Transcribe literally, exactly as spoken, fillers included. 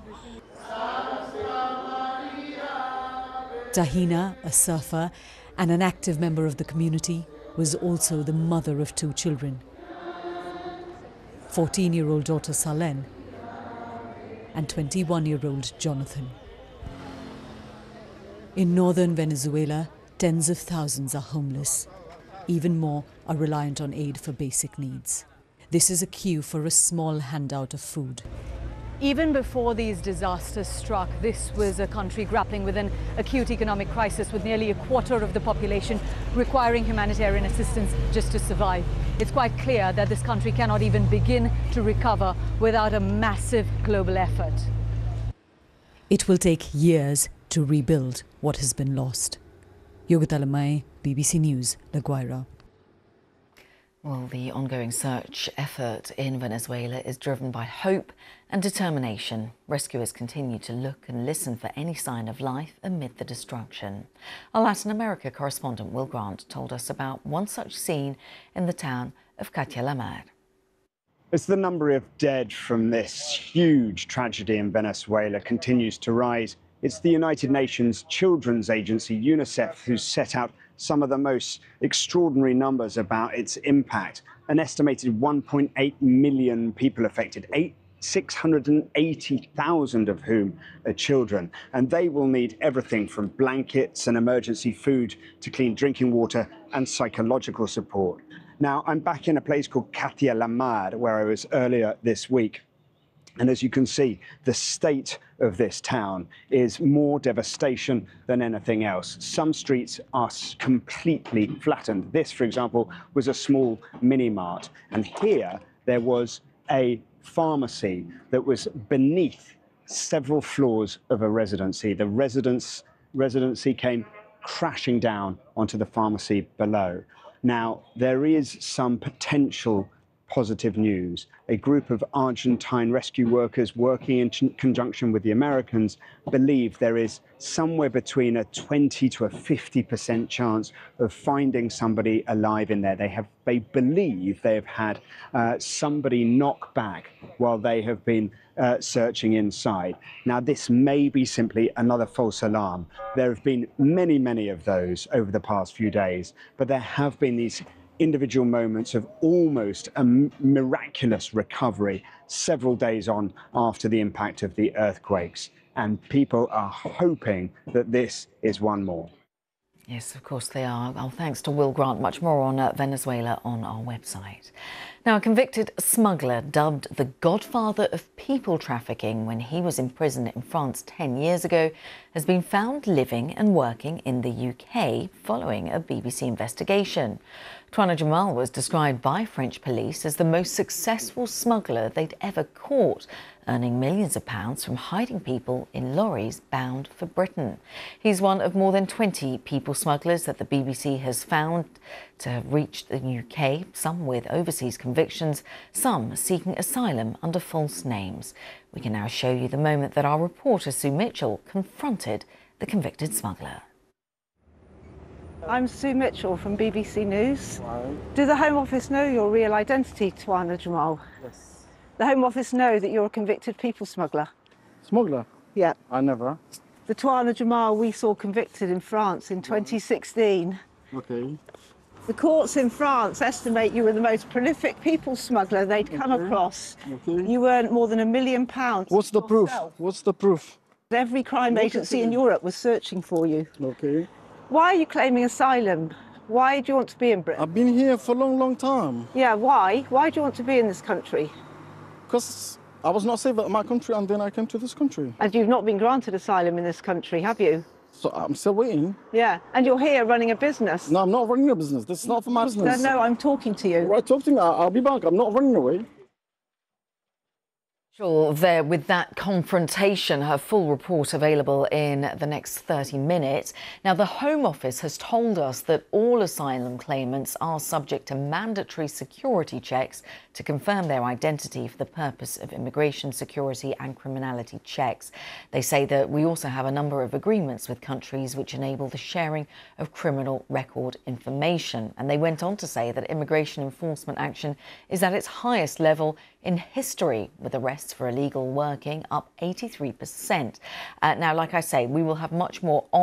Tahina, a surfer and an active member of the community, was also the mother of two children, fourteen-year-old daughter Salen and twenty-one-year-old Jonathan. In northern Venezuela, tens of thousands are homeless. Even more are reliant on aid for basic needs. This is a queue for a small handout of food. Even before these disasters struck, this was a country grappling with an acute economic crisis, with nearly a quarter of the population requiring humanitarian assistance just to survive. It's quite clear that this country cannot even begin to recover without a massive global effort. It will take years to rebuild what has been lost. Yogita Lamai, B B C News, La Guaira. Well, the ongoing search effort in Venezuela is driven by hope and determination. Rescuers continue to look and listen for any sign of life amid the destruction. Our Latin America correspondent Will Grant told us about one such scene in the town of Catia la Mar. As the number of dead from this huge tragedy in Venezuela continues to rise, it's the United Nations Children's Agency, UNICEF, who's set out some of the most extraordinary numbers about its impact. An estimated one point eight million people affected, six hundred eighty thousand of whom are children. And they will need everything from blankets and emergency food to clean drinking water and psychological support. Now, I'm back in a place called Catia la Mar, where I was earlier this week. And as you can see, the state of this town is more devastation than anything else. Some streets are completely flattened. This, for example, was a small mini-mart. And here there was a pharmacy that was beneath several floors of a residency. The residence, residency came crashing down onto the pharmacy below. Now, there is some potential positive news. A group of Argentine rescue workers working in conjunction with the Americans believe there is somewhere between a twenty to a fifty percent chance of finding somebody alive in there. They have, they believe they have had uh, somebody knock back while they have been uh, searching inside. Now, this may be simply another false alarm. There have been many, many of those over the past few days, but there have been these individual moments of almost a miraculous recovery several days on after the impact of the earthquakes. And people are hoping that this is one more. Yes, of course they are. Well, thanks to Will Grant. Much more on uh, Venezuela on our website. Now, a convicted smuggler dubbed the godfather of people trafficking when he was in prison in France ten years ago has been found living and working in the U K following a B B C investigation. Touane Jamal was described by French police as the most successful smuggler they'd ever caught, earning millions of pounds from hiding people in lorries bound for Britain. He's one of more than twenty people smugglers that the B B C has found to have reached the U K, some with overseas convictions, some seeking asylum under false names. We can now show you the moment that our reporter Sue Mitchell confronted the convicted smuggler. I'm Sue Mitchell from B B C News. Right. Do the Home Office know your real identity, Touane Jamal? Yes. The Home Office know that you're a convicted people smuggler? Smuggler? Yeah. I never. The Touane Jamal we saw convicted in France in twenty sixteen. Okay. The courts in France estimate you were the most prolific people smuggler they'd come okay. across. Okay. You earned more than a million pounds. What's the proof? yourself. What's the proof? Every crime what agency in Europe was searching for you. Okay. Why are you claiming asylum? Why do you want to be in Britain? I've been here for a long, long time. Yeah, why? Why do you want to be in this country? Because I was not safe at my country and then I came to this country. And you've not been granted asylum in this country, have you? So I'm still waiting. Yeah, and you're here running a business. No, I'm not running a business. This is not for my business. No, no, I'm talking to you. Right, talk to me. I'll be back. I'm not running away. Sure, there with that confrontation, her full report available in the next thirty minutes. Now, the Home Office has told us that all asylum claimants are subject to mandatory security checks to confirm their identity for the purpose of immigration, security and criminality checks. They say that we also have a number of agreements with countries which enable the sharing of criminal record information. And they went on to say that immigration enforcement action is at its highest level in history, with arrests for illegal working up eighty-three percent. Uh, now, like I say, we will have much more on